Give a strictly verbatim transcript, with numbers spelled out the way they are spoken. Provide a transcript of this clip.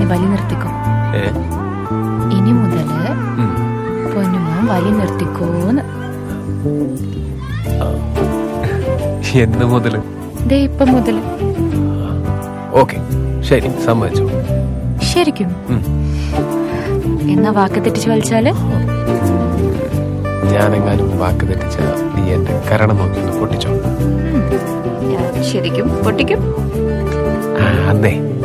വലി നിർത്തിക്കോ. ഇനി മുതല് പൊന്നുമോൻ വലി നിർത്തിക്കോന്ന്. എന്ന് മുതല്? ദേ ഇപ്പൊ മുതല്. ഓക്കെ, ശരി, സമ്മതിച്ചു. ശരിക്കും? എന്നാ വാക്ക് തെറ്റിച്ച് വലിച്ചാല്? ഞാനെങ്ങാനും വാക്ക് തെറ്റിച്ച നീ എന്റെ കരണം നോക്കി പൊട്ടിച്ചോ? ശരിക്കും പൊട്ടിക്കും? അന്നേ